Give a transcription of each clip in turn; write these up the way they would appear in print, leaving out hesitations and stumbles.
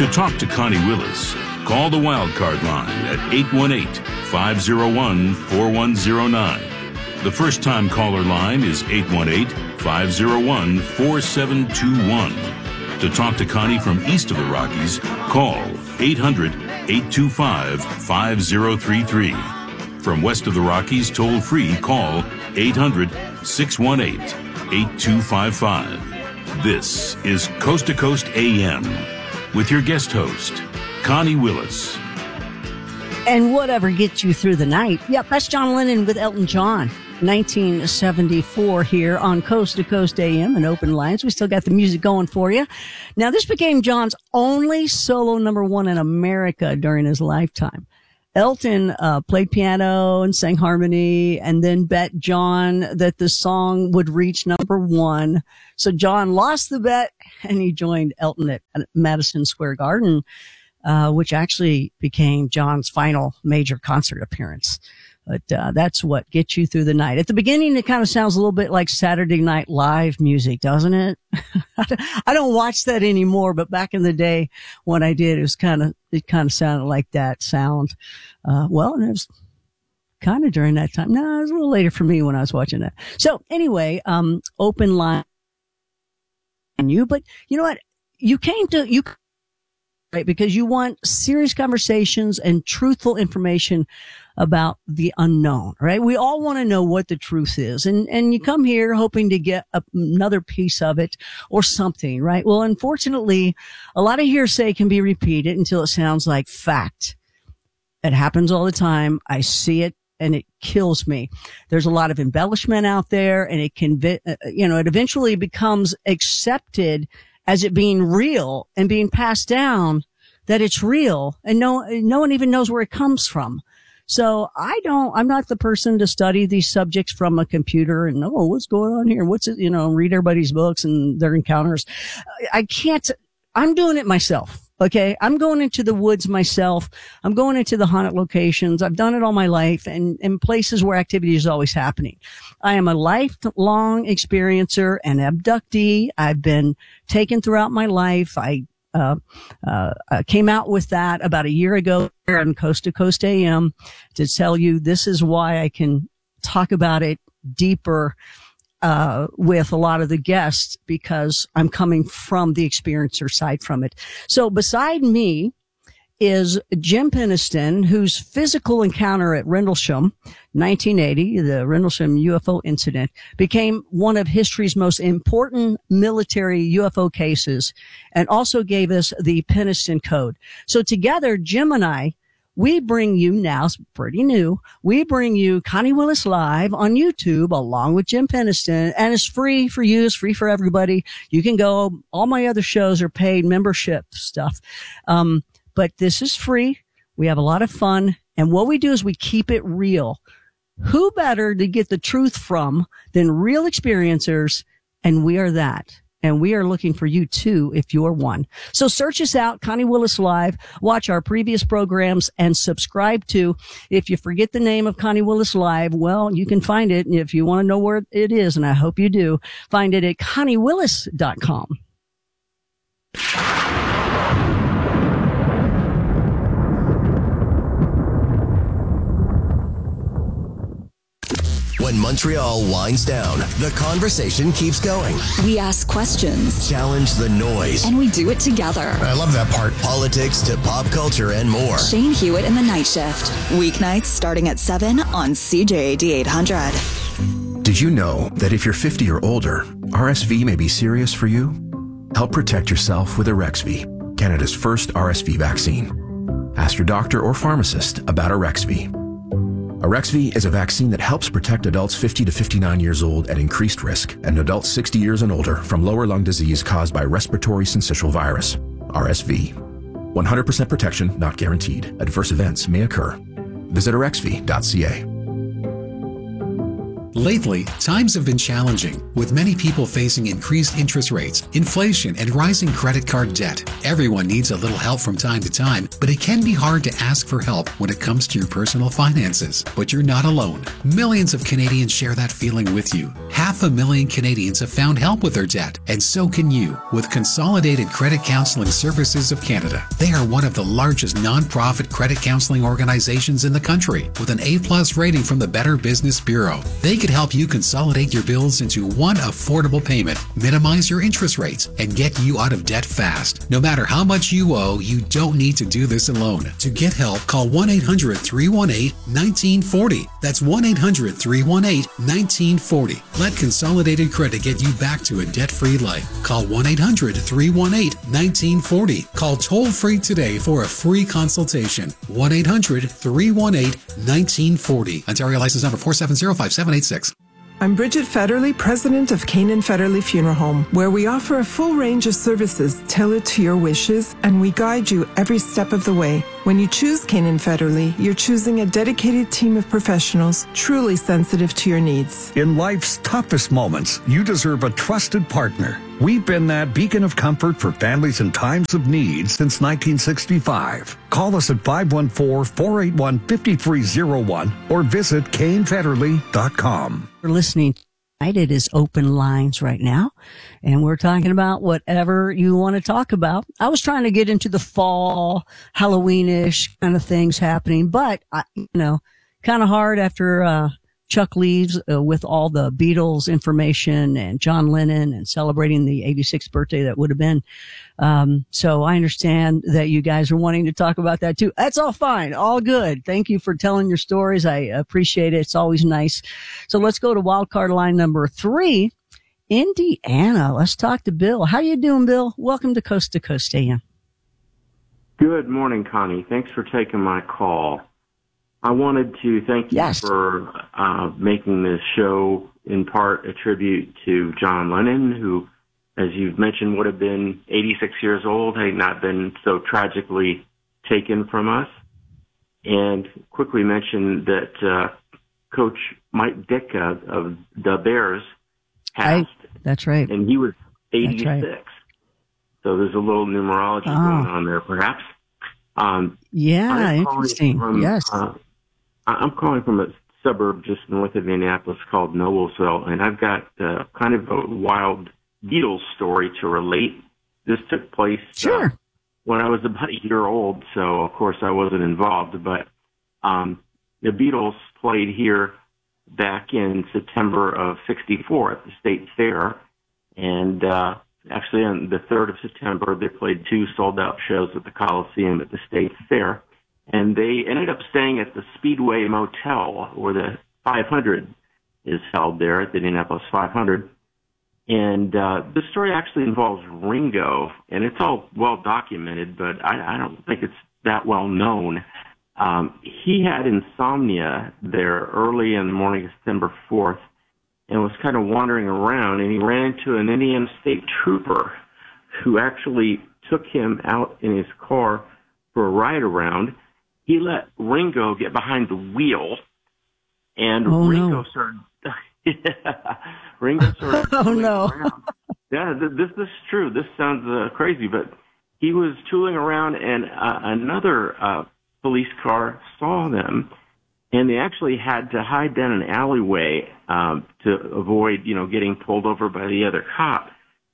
To talk to Connie Willis, call the Wildcard line at 818-501-4109. The first-time caller line is 818-501-4721. To talk to Connie from east of the Rockies, call 800-825-5033. From west of the Rockies, toll-free, call 800-618-8255. This is Coast to Coast AM with your guest host, Connie Willis. And whatever gets you through the night. Yep, that's John Lennon with Elton John. 1974 here on Coast to Coast AM and Open Lines. We still got the music going for you. Now, this became John's only solo number one in America during his lifetime. Elton played piano and sang harmony and then bet John that the song would reach number one. So John lost the bet and he joined Elton at Madison Square Garden, which actually became John's final major concert appearance. But that's what gets you through the night. At the beginning, it kind of sounds a little bit like Saturday Night Live music, doesn't it? I don't watch that anymore, but back in the day when I did, it kind of sounded like that sound. Well, and it was kind of during that time. No, it was a little later for me when I was watching that. So anyway, open line you, but you know what? You right, because you want serious conversations and truthful information about the unknown, right? We all want to know what the truth is. And you come here hoping to get another piece of it or something, right? Well, unfortunately, a lot of hearsay can be repeated until it sounds like fact. It happens all the time. I see it and it kills me. There's a lot of embellishment out there and it it eventually becomes accepted as it being real and being passed down that it's real and no one even knows where it comes from. So I'm not the person to study these subjects from a computer and know what's going on here. What's it, read everybody's books and their encounters. I can't, I'm doing it myself. Okay. I'm going into the woods myself. I'm going into the haunted locations. I've done it all my life and in places where activity is always happening. I am a lifelong experiencer and abductee. I've been taken throughout my life. I came out with that about a year ago on Coast to Coast AM to tell you this is why I can talk about it deeper with a lot of the guests because I'm coming from the experiencer side from it. So beside me is Jim Penniston, whose physical encounter at Rendlesham, 1980, the Rendlesham UFO incident, became one of history's most important military UFO cases and also gave us the Penniston Code. So together, Jim and I, we bring you now, it's pretty new, we bring you Connie Willis Live on YouTube along with Jim Penniston, and it's free for you, it's free for everybody. You can go, all my other shows are paid membership stuff. But this is free. We have a lot of fun. And what we do is we keep it real. Who better to get the truth from than real experiencers? And we are that. And we are looking for you too, if you're one. So search us out, Connie Willis Live, watch our previous programs and subscribe to. If you forget the name of Connie Willis Live, well, you can find it. And if you want to know where it is, and I hope you do, find it at ConnieWillis.com. When Montreal winds down, the conversation keeps going. We ask questions. Challenge the noise. And we do it together. I love that part. Politics to pop culture and more. Shane Hewitt in the Night Shift. Weeknights starting at 7 on CJAD 800. Did you know that if you're 50 or older, RSV may be serious for you? Help protect yourself with Arexvy, Canada's first RSV vaccine. Ask your doctor or pharmacist about Arexvy. Arexvy is a vaccine that helps protect adults 50 to 59 years old at increased risk and adults 60 years and older from lower lung disease caused by respiratory syncytial virus, RSV. 100% protection not guaranteed. Adverse events may occur. Visit arexvy.ca. Lately, times have been challenging, with many people facing increased interest rates, inflation, and rising credit card debt. Everyone needs a little help from time to time, but it can be hard to ask for help when it comes to your personal finances. But you're not alone. Millions of Canadians share that feeling with you. 500,000 Canadians have found help with their debt, and so can you with Consolidated Credit Counseling Services of Canada. They are one of the largest non-profit credit counseling organizations in the country, with an A+ rating from the Better Business Bureau. They could help you consolidate your bills into one affordable payment, minimize your interest rates, and get you out of debt fast. No matter how much you owe, you don't need to do this alone. To get help, call 1-800-318-1940. That's 1-800-318-1940. Let Consolidated Credit get you back to a debt-free life. Call 1-800-318-1940. Call toll-free today for a free consultation. 1-800-318-1940. Ontario license number 4705786. I'm Bridget Federley, president of Canaan Federley Funeral Home, where we offer a full range of services tailored to your wishes, and we guide you every step of the way. When you choose Canaan Federley, you're choosing a dedicated team of professionals truly sensitive to your needs. In life's toughest moments, you deserve a trusted partner. We've been that beacon of comfort for families in times of need since 1965. Call us at 514-481-5301 or visit CainFederley.com. We're listening tonight. It is Open Lines right now, and we're talking about whatever you want to talk about. I was trying to get into the fall, Halloween-ish kind of things happening, but, kind of hard after Chuck leaves with all the Beatles information and John Lennon and celebrating the 86th birthday that would have been. So I understand that you guys are wanting to talk about that too. That's all fine. All good. Thank you for telling your stories. I appreciate it. It's always nice. So let's go to wildcard line number 3, Indiana. Let's talk to Bill. How you doing, Bill? Welcome to Coast AM. Good morning, Connie. Thanks for taking my call. I wanted to thank you for making this show in part a tribute to John Lennon, who, as you've mentioned, would have been 86 years old had he not been so tragically taken from us. And quickly mention that Coach Mike Ditka of the Bears passed. That's right. And he was 86. Right. So there's a little numerology going on there, perhaps. Interesting. Yes. I'm calling from a suburb just north of Indianapolis called Noblesville, and I've got kind of a wild Beatles story to relate. This took place when I was about a year old, so of course I wasn't involved, but the Beatles played here back in September of '64 at the State Fair, and actually on the 3rd of September they played 2 sold-out shows at the Coliseum at the State Fair. And they ended up staying at the Speedway Motel, where the 500 is held there at the Indianapolis 500. And the story actually involves Ringo, and it's all well documented, but I don't think it's that well known. He had insomnia there early in the morning of September 4th and was kind of wandering around, and he ran into an Indiana State Trooper who actually took him out in his car for a ride around. He let Ringo get behind the wheel, and Ringo started. Ringo started. Around. Yeah, this is true. This sounds crazy, but he was tooling around, and another police car saw them, and they actually had to hide down an alleyway to avoid, getting pulled over by the other cop.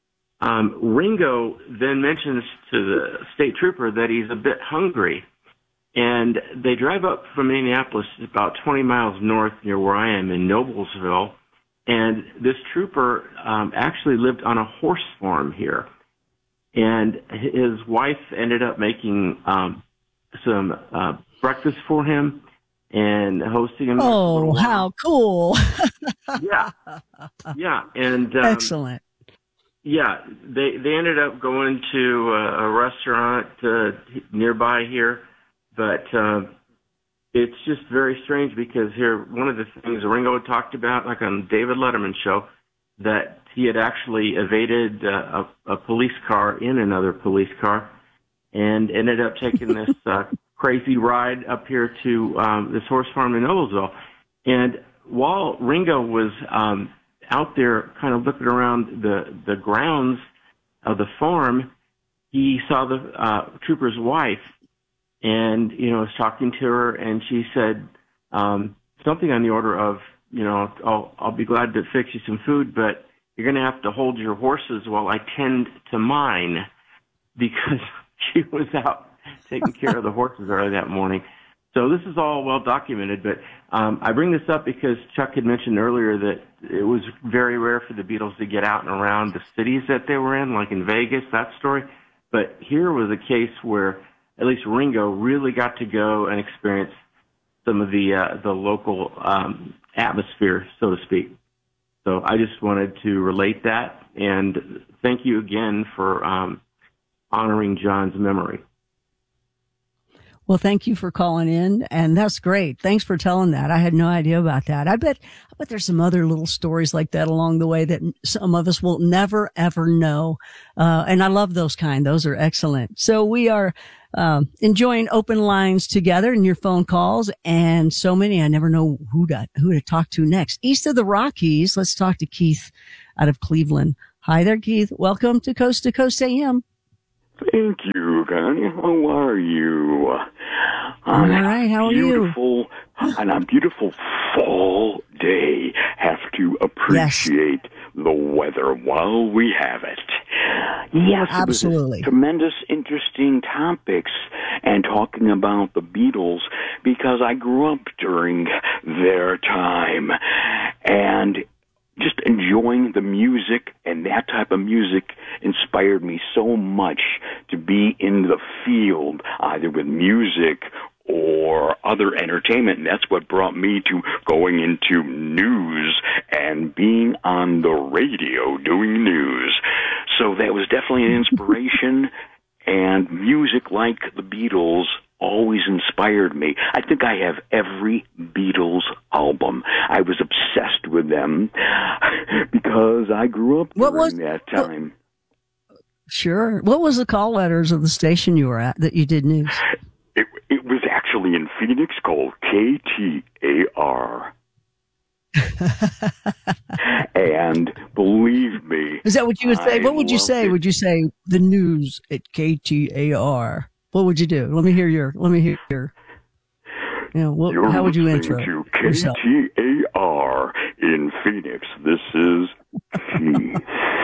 Ringo then mentions to the state trooper that he's a bit hungry. And they drive up from Indianapolis about 20 miles north near where I am in Noblesville. And this trooper actually lived on a horse farm here. And his wife ended up making some breakfast for him and hosting him. Oh, how cool. Yeah. And excellent. Yeah, they ended up going to a restaurant nearby here. But it's just very strange because here, one of the things Ringo talked about, like on David Letterman's show, that he had actually evaded a police car in another police car and ended up taking this crazy ride up here to this horse farm in Noblesville. And while Ringo was out there kind of looking around the grounds of the farm, he saw the trooper's wife and, was talking to her, and she said something on the order of, I'll be glad to fix you some food, but you're going to have to hold your horses while I tend to mine, because she was out taking care of the horses early that morning. So this is all well documented, but I bring this up because Chuck had mentioned earlier that it was very rare for the Beatles to get out and around the cities that they were in, like in Vegas, that story. But here was a case where at least Ringo really got to go and experience some of the local atmosphere, so to speak. So I just wanted to relate that, and thank you again for honoring John's memory. Well, thank you for calling in, and that's great. Thanks for telling that. I had no idea about that. I bet there's some other little stories like that along the way that some of us will never, ever know. And I love those kind. Those are excellent. So we are enjoying open lines together and your phone calls, and so many. I never know who to talk to next. East of the Rockies, let's talk to Keith out of Cleveland. Hi there, Keith. Welcome to Coast AM. Thank you, Connie. How are you? All right, how are you? On a beautiful fall day, have to appreciate the weather while we have it. Yes, absolutely. Tremendous, interesting topics, and talking about the Beatles, because I grew up during their time, and just enjoying the music, and that type of music inspired me so much to be in the field, either with music or other entertainment. And that's what brought me to going into news and being on the radio doing news. So that was definitely an inspiration, and music like the Beatles always inspired me. I think I have every Beatles album. I was obsessed with them because I grew up during that time. Sure. What was the call letters of the station you were at that you did news? It was actually in Phoenix, called KTAR. And believe me, is that what you would say? What would you say? Would you say the news at KTAR? What would you do? Let me hear your. How would you intro to KTAR in Phoenix? This is Keith.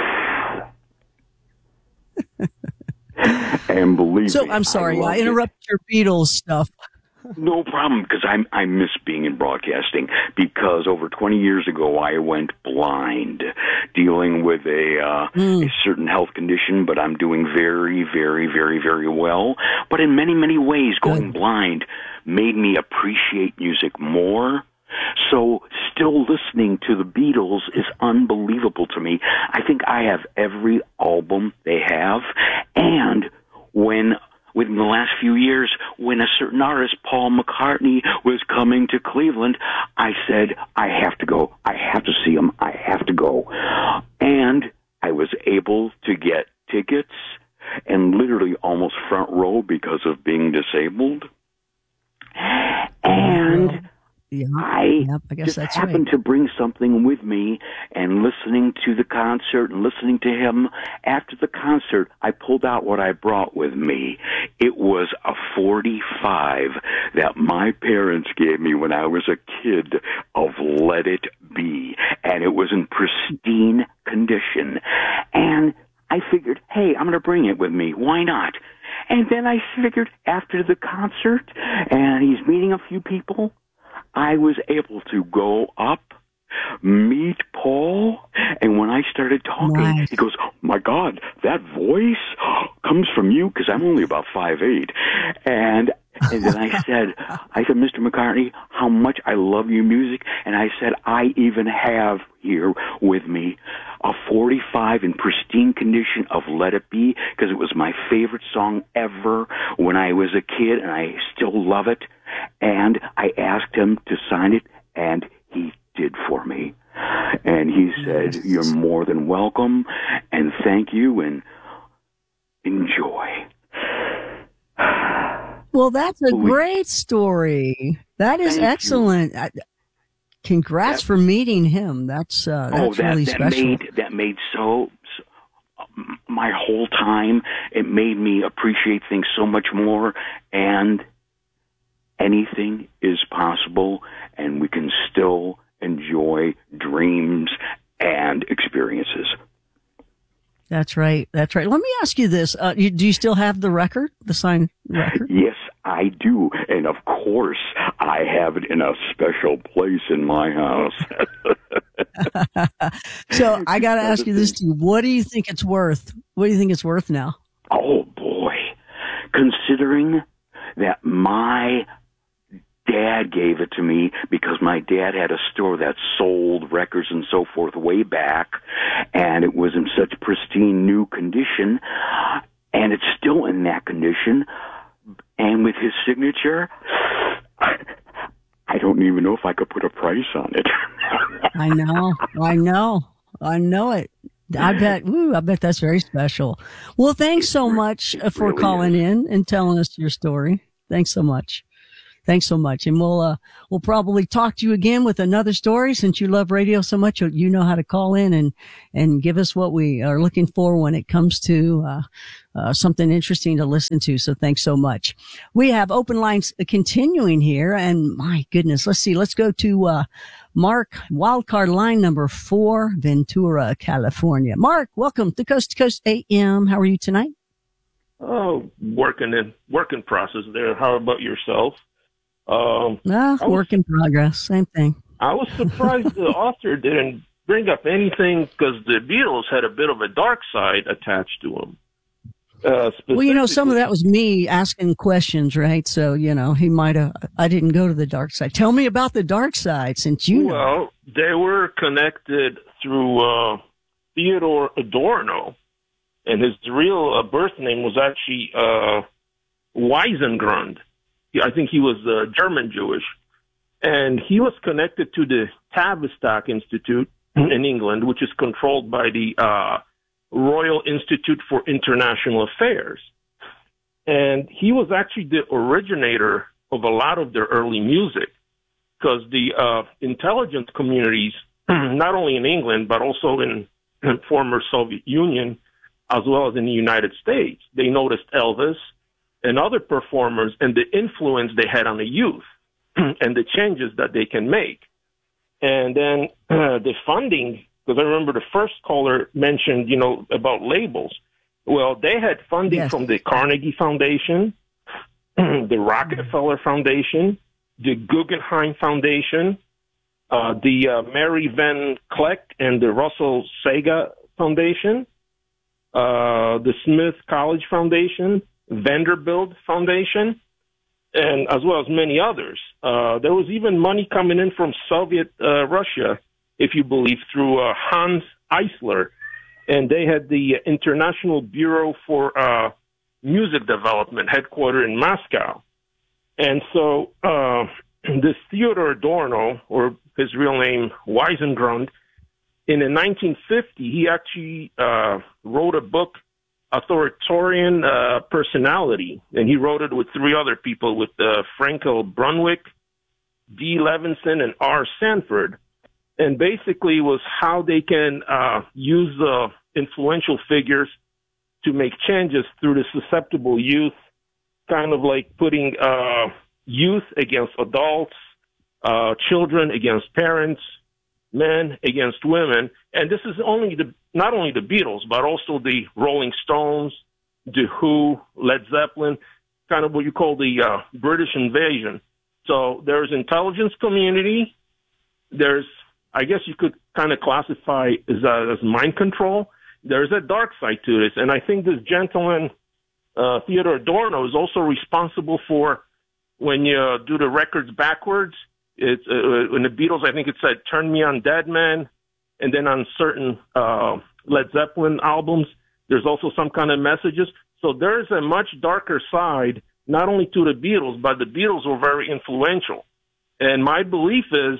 And believe me. So I'm sorry, I interrupted your Beatles stuff. No problem, because I miss being in broadcasting, because over 20 years ago I went blind, dealing with a certain health condition, but I'm doing very, very, very, very well. But in many, many ways, going blind made me appreciate music more. So still listening to the Beatles is unbelievable to me. I think I have every album they have, and within the last few years, when a certain artist, Paul McCartney, was coming to Cleveland, I said, I have to go. I have to see him. I have to go. And I was able to get tickets, and literally almost front row because of being disabled. And I guess just happened to bring something with me, and listening to the concert and listening to him. After the concert, I pulled out what I brought with me. It was a 45 that my parents gave me when I was a kid of Let It Be, and it was in pristine condition. And I figured, hey, I'm going to bring it with me. Why not? And then I figured after the concert, and he's meeting a few people, I was able to go up, meet Paul, and when I started talking, he goes, oh my God, that voice comes from you, because I'm only about 5'8". And then I said, Mr. McCartney, how much I love your music. And I said, I even have here with me a 45 in pristine condition of Let It Be, because it was my favorite song ever when I was a kid, and I still love it. And I asked him to sign it, and he did for me. And he said, you're more than welcome, and thank you, and enjoy. Well, that's a great story. That is excellent. Congrats for meeting him. That's really special. That made so my whole time. It made me appreciate things so much more, and anything is possible, and we can still enjoy dreams and experiences. That's right. That's right. Let me ask you this. Do you still have the record, the signed record? Yes, I do. And of course, I have it in a special place in my house. So I got to ask you this too. What do you think it's worth? What do you think it's worth now? Oh, boy. Considering that my dad gave it to me, because my dad had a store that sold records and so forth way back, and it was in such pristine new condition, and it's still in that condition, and with his signature, I don't even know if I could put a price on it. I know it. I bet that's very special. Well, thanks so much for really calling in and telling us your story. Thanks so much. And we'll probably talk to you again with another story, since you love radio so much. You know how to call in and give us what we are looking for when it comes to, something interesting to listen to. So thanks so much. We have open lines continuing here, and my goodness, let's go to, Mark, wildcard line number 4, Ventura, California. Mark, welcome to Coast AM. How are you tonight? Oh, working process there. How about yourself? Work in progress. Same thing. I was surprised the author didn't bring up anything, because the Beatles had a bit of a dark side attached to them. Well, some of that was me asking questions, right? So, he might have, I didn't go to the dark side. Tell me about the dark side, since you know. Well, they were connected through Theodore Adorno, and his real birth name was actually Wiesengrund. I think he was German Jewish, and he was connected to the Tavistock Institute in England, which is controlled by the Royal Institute for International Affairs. And he was actually the originator of a lot of their early music, because the intelligence communities, not only in England, but also in former Soviet Union, as well as in the United States, they noticed Elvis and other performers and the influence they had on the youth and the changes that they can make. And then the funding, because I remember the first caller mentioned, about labels. Well, they had funding from the Carnegie Foundation, the Rockefeller Foundation, the Guggenheim Foundation, the Mary Van Kleck and the Russell Sega Foundation, the Smith College Foundation, Vanderbilt Foundation, and as well as many others. There was even money coming in from Soviet Russia, if you believe, through Hans Eisler, and they had the International Bureau for Music Development headquartered in Moscow. And so this Theodor Adorno, or his real name Wiesengrund, in 1950, he actually wrote a book, Authoritarian Personality, and he wrote it with 3 other people, with Frankel Brunwick, D. Levinson, and R. Sanford. And basically was how they can use influential figures to make changes through the susceptible youth, kind of like putting youth against adults, children against parents, men against women. And this is not only the Beatles, but also the Rolling Stones, The Who, Led Zeppelin, kind of what you call the British invasion. So there's intelligence community. There's, I guess you could kind of classify as mind control. There's a dark side to this. And I think this gentleman, Theodor Adorno, is also responsible for, when you do the records backwards, it's in the Beatles, I think it said "Turn Me On, Dead Man," and then on certain Led Zeppelin albums, there's also some kind of messages. So there's a much darker side, not only to the Beatles, but the Beatles were very influential. And my belief is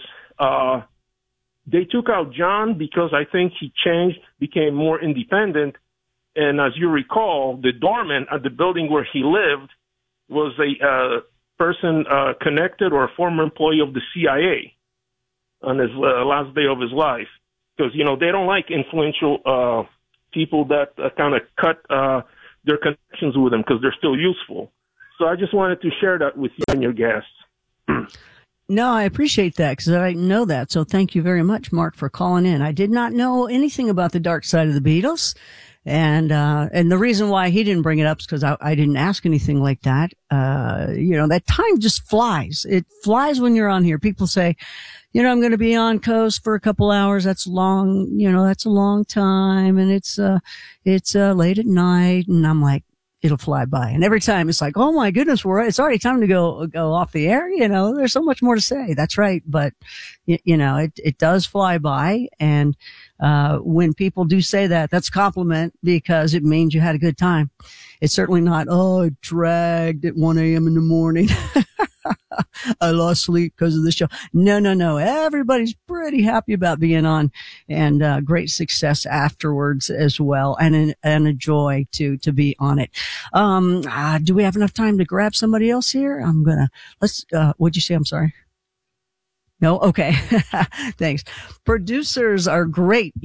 they took out John because I think he changed, became more independent. And as you recall, the doorman at the building where he lived was a person connected or a former employee of the CIA. on his last day of his life, because they don't like influential people that kind of cut their connections with them because they're still useful. So I just wanted to share that with you and your guests. No, I appreciate that because I didn't know that. So thank you very much, Mark, for calling in. I did not know anything about the dark side of the Beatles. And the reason why he didn't bring it up is because I didn't ask anything like that. That time just flies. It flies when you're on here. People say, I'm going to be on Coast for a couple hours. That's long, that's a long time. And it's late at night. And I'm like, it'll fly by. And every time it's like, oh my goodness, it's already time to go off the air. There's so much more to say. That's right. But, it does fly by. And, when people do say that, that's a compliment because it means you had a good time. It's certainly not, it dragged at 1 a.m. in the morning. I lost sleep because of the show. No. Everybody's pretty happy about being on and, great success afterwards as well. And a joy to be on it. Do we have enough time to grab somebody else here? What'd you say? I'm sorry. No? Okay. Thanks. Producers are great,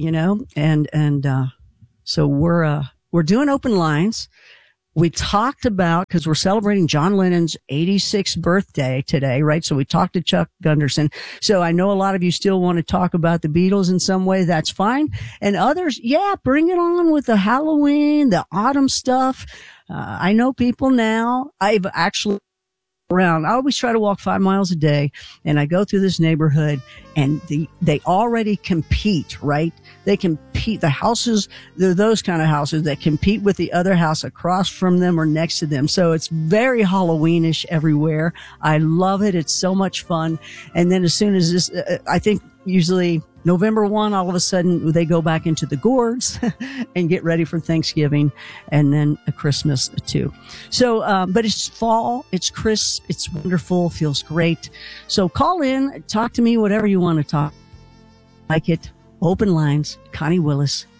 so we're doing open lines. We talked about, because we're celebrating John Lennon's 86th birthday today, right? So we talked to Chuck Gunderson. So I know a lot of you still want to talk about the Beatles in some way. That's fine. And others, bring it on with the Halloween, the autumn stuff. I know people now. I've actually around. I always try to walk 5 miles a day, and I go through this neighborhood, and they already compete, right? They compete. The houses, they're those kind of houses that compete with the other house across from them or next to them. So it's very Halloweenish everywhere. I love it. It's so much fun. And then as soon as this, I think usually November 1, all of a sudden they go back into the gourds and get ready for Thanksgiving and then a Christmas too. So, but it's fall, it's crisp, it's wonderful, feels great. So call in, talk to me, whatever you want to talk. Like it. Open lines, Connie Willis,